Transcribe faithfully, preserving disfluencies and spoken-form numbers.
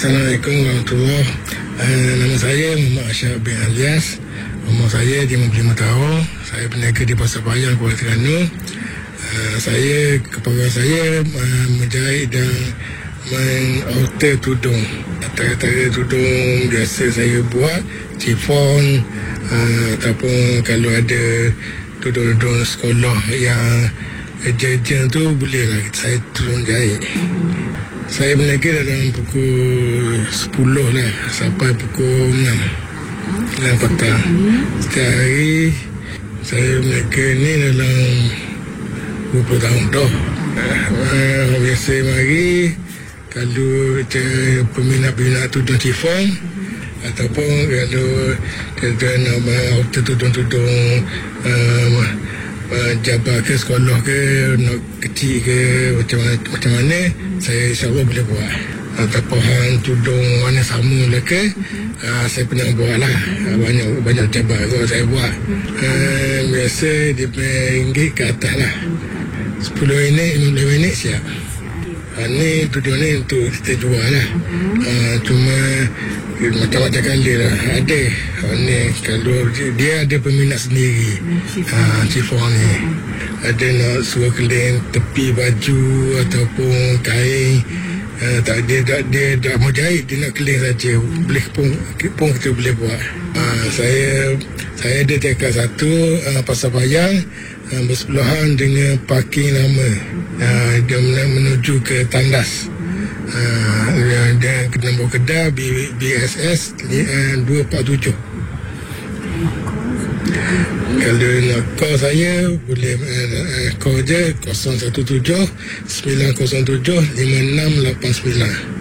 Assalamualaikum warahmatullahi wabarakatuh. Nama saya Muhammad Asyaf bin Alias. Umur saya lima puluh lima tahun. Saya berniaga di Pasar Payang, Kuala Terengganu. Uh, saya, kepala saya uh, menjahit dan mengalter tudung. Antara-antara tudung biasa saya buat chiffon, uh, ataupun kalau ada tudung-tudung sekolah yang ejen-ejen tu boleh lah saya tolong jahit. Saya berniaga dalam pukul sepuluh lah sampai pukul enam enam petang. Setiap hari saya berniaga ni dalam dua puluh tahun dah. Uh, biasa mari kalau peminat-peminat tudung chiffon, ataupun kalau kita nak order tudung-tudung uh, uh, jabat ke sekolah ke, nak kecil ke, macam mana, macam mana saya insyaAllah boleh buat. Ataupun hang tudung warna sama lah ke, uh, saya pernah buat lah. Uh, banyak banyak jabat tu saya buat. Uh, biasa dia ringgit ke atas lah. Sepuluh minit, lima belas minit siap. Uh, ni tudung ni untuk kita jual lah. Uh, cuma macam-macam kali lah. Ada uh, ni kalau dia ada peminat sendiri, uh, chiffon ni. Ada nak suruh keling tepi baju ataupun kain. Uh, tak dia tak dia dah mau jahit, dia nak keling saja, boleh pun pun kita boleh buat. Uh, saya saya ada tekad satu, uh, Pasar Payang, uh, bersebelahan dengan parking lama. Uh, dia menuju ke Tandas. Uh, dia nombor kedai B S S uh, dua empat tujuh. Kalau nak call saya boleh uh, call je kosong satu tujuh sembilan kosong tujuh lima enam lapan sembilan.